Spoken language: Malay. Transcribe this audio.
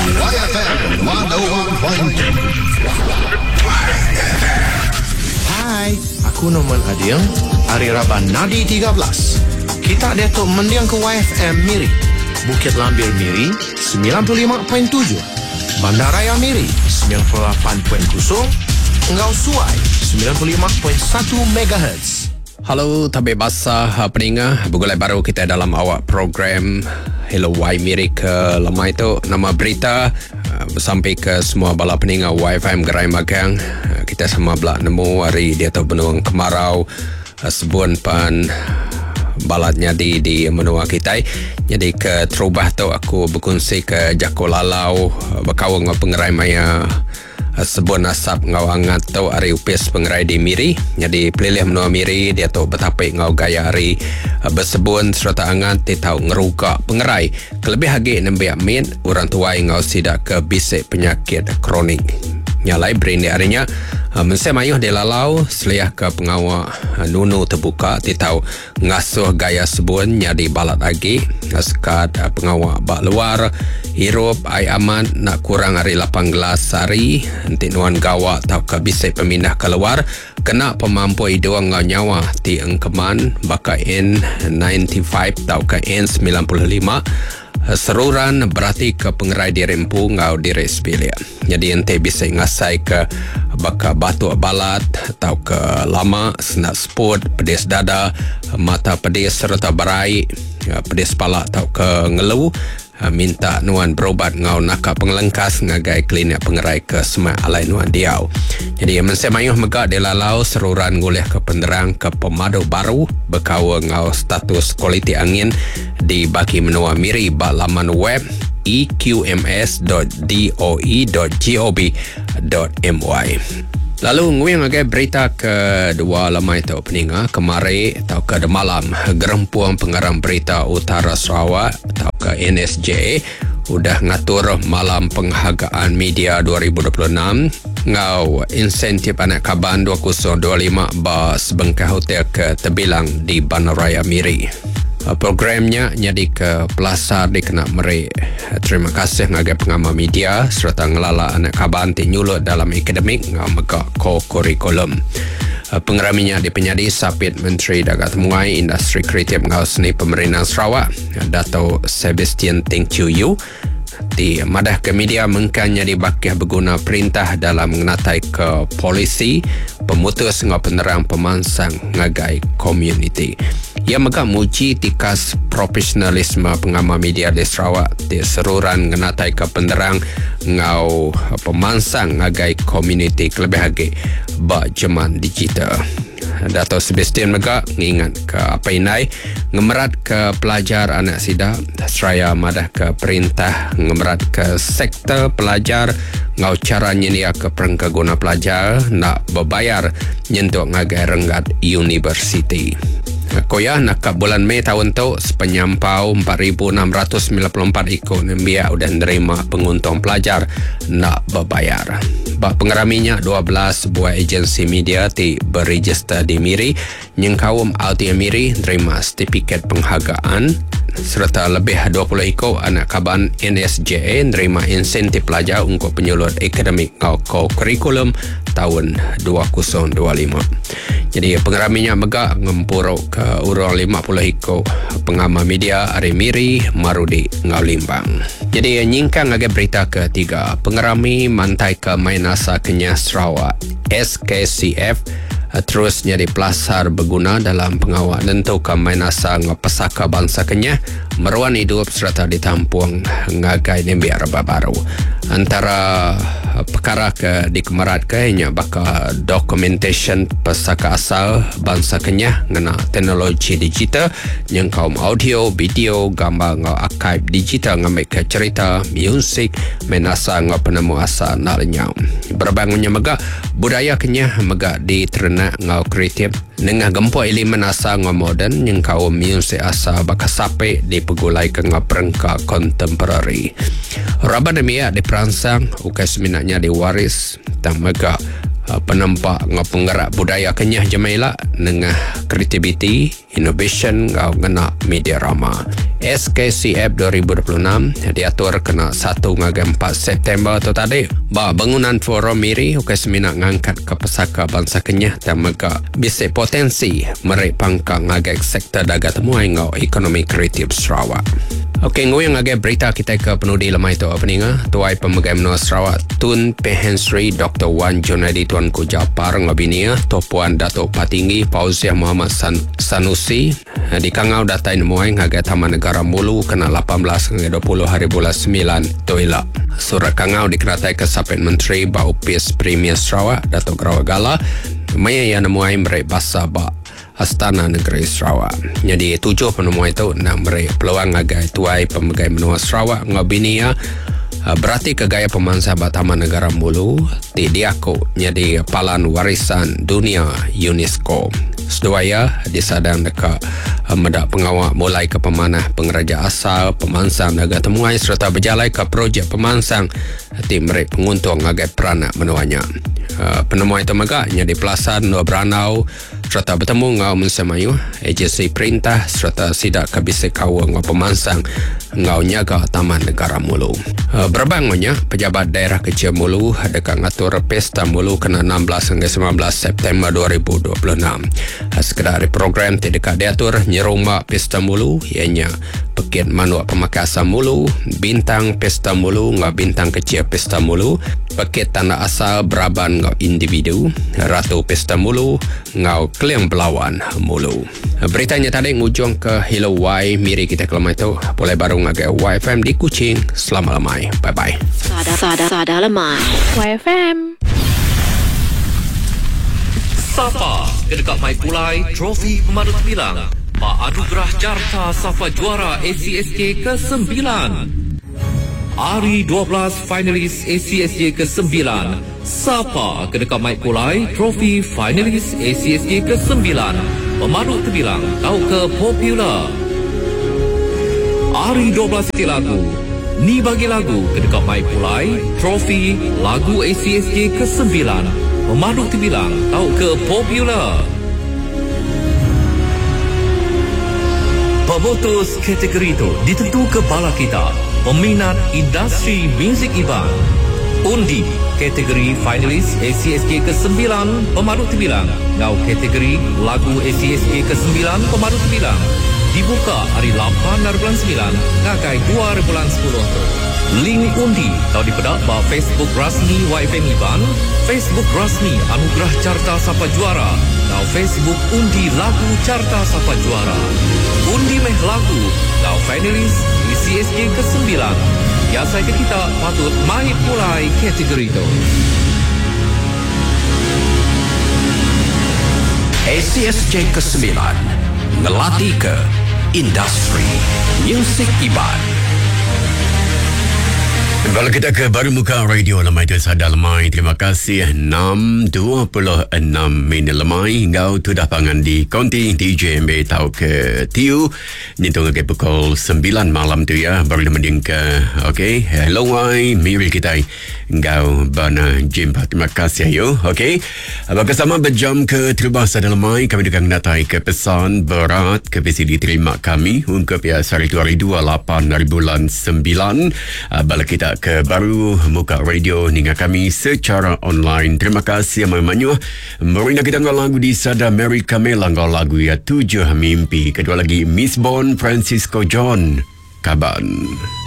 YFM 101.2. Hai, aku Norman Adil. Hari Raban Nadi 13. Kita datuk mendiang ke YFM Miri, Bukit Lambir Miri 95.7, Bandaraya Miri 98.0, Ngau Suai 95.1 MHz. Halo tabik basah pendengar, bergulai baru kita dalam awak program Hello Y Miri ke lemah itu. Nama berita sampai ke semua bala pendengar YFM Gerai Magang. Kita sama belak nemu hari dia tahu benung kemarau sebun pan balatnya di menua kita. Jadi ke terubah tu aku berkongsi ke Jako Lalau berkawang dengan pengerai maya sebun asap ngau angat tu hari upis pengerai di Miri. Jadi pilih menua Miri dia tahu betapa ngau gaya hari bersebun serta angat dia tahu ngeruka pengerai. Kelebih hagi nembiak min orang tua ngau sidak ke bisik penyakit kronik. Nyalai berini harinya mensai mayuh di lalau seliah ke pengawak nunu terbuka dia tahu ngasuh gaya sebun nyadi balat lagi sekat pengawak bak luar hirup ai aman nak kurang hari 18 hari nanti nuan gawak tau ke bisik pemindah keluar kena pemampu idua ngau nyawa ti engkeman baka N95 tau ke N95 seruran berarti ke pengerai dirempu ngau diri sepilia. Jadi ente bisa ngasai ke baka batuk balat atau ke lama senak seput, pedis dada, mata pedis serta berai, pedis pala atau ke ngeluh. Minta nuan berobat ngau nakak pengelengkas ngagai klinik pengerai ke semak alai nuan diau. Jadi mensai mayuh megak di lalau seruran ngulih ke penderang ke pemadu baru berkawa ngau status kualiti angin di bagi menua Miri bak laman web eqms.doe.gov.my. Lalu nguing agai berita kedua lemah itu peninga kemari atau ke malam gerempuang pengarang berita Utara Sarawak atau ke NSJ udah ngatur malam penghargaan media 2026 ngau insentif anak kaban 2025 ba sebengkah hotel ke Tebilang di Bandaraya Miri. Programnya jadi ke pelasar di kena meri. Terima kasih ngagai pengamal media serta ngelala anak kaban ti nyulut dalam akademik ngau megak kurikulum. Pengeraminya di penyadi Sapit Menteri Dagat Temuai Industri Kreatif ngau seni pemerintahan Sarawak Dato' Sebastian Teng Chiu Yu di madah ke media mengkanya dibakih berguna perintah dalam mengenatai ke polisi pemutus ngau penerang pemansang ngagai komuniti. Ia megak muji tikas profesionalisme pengamal media di Sarawak di seruran ngenatai ke penerang ngau pemansang ngagai komuniti kelebih lagi bak jeman digital. Dato' Sebastian megak ngingat ke apa inai ngemerat ke pelajar anak sida seraya madah ke perintah ngemerat ke sektor pelajar ngau cara nyedia ke perengka guna pelajar nak berbayar nyentuk ngagai renggat universiti. Koyah nak bulan Mei tahun tu sepenyampau 4,694 ikut nembia udah nerima penguntung pelajar nak berbayar. Bak pengeraminya 12 buah agensi media ti berregister di Miri nyengkawum alti Miri nerima sertifikat penghargaan serta lebih 20 ikut anak kaban NSJ nerima insentif pelajar untuk penyulut akademik ngau kurikulum tahun 2025. Jadi pengeraminya megak ngempuruk ke urang 50 ikut pengamal media Ari Miri Marudi ngau Limbang. Jadi nyingkang agak berita ketiga pengerami mantai ke Mainasa Kenyah Sarawak SKCF terus jadi pelasar berguna dalam pengawal nentu ke Mainasa ngapesaka bangsa Kenyah meruan hidup serta ditampung ngagai nembi arba baru. Antara perkara ke dikemerat ke hanya baka documentation pesaka asal bangsa Kenyah ngena teknologi digital yang kaum audio, video, gambar ngau archive digital ngambil ke cerita, musik, menasa ngau penemu asal nak lenyau. Berbangunnya megak budaya Kenyah megak diternak ngau kreatif nengah gempo elemen asal ngau moden yang kaum musik asal baka sape dipegulai ke ngau perengka kontemporari. Raban demiak diperangsang ukai seminatnya diwaris dan megak penempak ngau penggerak budaya Kenyah Jemaila dengan kreativiti, innovation ngau ngena media rama. SKCF 2026 diatur kena 1-4 September tu tadi. Bangunan forum Miri ukai semina ngangkat ke pesaka bangsa Kenyah dan mega bisik potensi merik pangkang ngagak sektor dagat temuai ngau ekonomi kreatif Sarawak. Okey, ngoyang agak berita kita ke penudi lemai tu apa ni Tuai Pemegai Menua Sarawak Tun Pehensri Dr. Wan Junadi Tuanku Japar ngabinia Topuan Datuk Patinggi Fauziah Muhammad Sanusi di kangau datai nemuai ngagai Taman Negara Mulu kena 18 hingga 20 hari bulan 9 toila. Surat kangau dikeratai ke Sapit Menteri Baupis Premier Sarawak Datuk Grawagala maya yang nemuai merik basa ba Astana Negeri Sarawak. Jadi 7 penemuan itu nak meri peluang agai Tuai Pemegai Menua Sarawak ngabinia berarti kegaya pemangsa Taman Negara Mulu diaku jadi palan warisan dunia UNESCO. Seduaya disadang dekat medak pengawal mulai ke pemanah pengeraja asal pemansang naga temuai serta berjalai ke projek pemansang tim merik penguntung agai peranak menuanya. Penemuan itu megaknya di Pelasan Dua Beranau serta bertemu ngau mensemayu agensi perintah serta sidak kabisik kawa ngau pemansang ngau nyaga Taman Negara Mulu. Berbangunnya pejabat daerah kecil Mulu dekat ngatur pesta Mulu kena 16 hingga 19 September 2026. Sekedar program tidak diatur nyerumah pesta Mulu ianya Pekit Manuak Pemakasan Mulu, Bintang Pesta Mulu ngau Bintang Kecil Pesta Mulu, Pekit Tanah Asal Beraban ngau individu, Ratu Pesta Mulu ngau Kliang Belawan Mulu. Beritanya tadi ngujung ke Hello Y Miri kita kelemah itu boleh baru ngagai YFM di Kuching. Selamat lemai. Bye-bye. Sada lemai. YFM. Sapa dekat Mai Pulai Trofi Pemadut Bilang Pak Anugerah Carta Safa Juara ACSJ ke-9. Hari 12 finalis ACSJ ke-9. Sapa dekat Mai Pulai Trofi finalis ACSJ ke-9. Pemadut Terbilang tahu ke popular. Hari 12 lagu. Ni bagi lagu dekat Mai Pulai Trofi lagu ACSJ ke-9. Pemadut Terbilang tahu ke popular. Pemutus kategori itu ditentu ke bala kita, peminat industri muzik Iban. Undi kategori finalis ACSJ ke-9 Pemadut Terbilang ngau kategori lagu ACSJ ke-9 Pemadut Terbilang dibuka hari 8 dari bulan 9 ngakai 2 bulan 10 tu. Link undi tahu dipedak bah Facebook rasmi YFM Iban, Facebook rasmi Anugerah Carta Sapa Juara, ngau Facebook undi lagu Carta Sapa Juara. Undi meh lagu ngau finalis ACSJ ke-9. Biasa kita patut mai pulai kategori itu. ACSJ ke-9 ngelatih ke industri muzik Iban. Kalau kita ke baru muka radio lemai tu Sada Lemai. Terima kasih 6.26 minit lemai. Engkau tu dah pangan di konti DJ MB tahu ke Tiu. Nyentuh ke pukul 9 malam tu ya. Baru mending ke okay. Hello wai Miri kita. Engkau bana jumpa. Terima kasih yo. Okay. Bersama berjam ke Terubah Sada Lemai. Kami akan datai ke pesan berat ke visi diterima kami. Ungkap ya hari 28 dari bulan 9. Bala kita ke baru muka radio hingga kami secara online. Terima kasih Manyu. Merina kita ngau lagu di Sada Mary Camela ngau lagu ya 7 Mimpi. Kedua lagi Miss Bond Francisco John Kaban.